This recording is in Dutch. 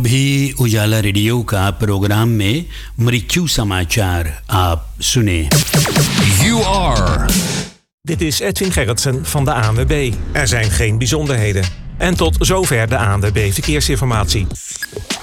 भी उजाला रेडियो का प्रोग्राम में मृत्यु समाचार आप सुने. You are. Dit is Edwin Gerritsen van de ANWB. Er zijn geen bijzonderheden. En tot zover de ANWB Verkeersinformatie.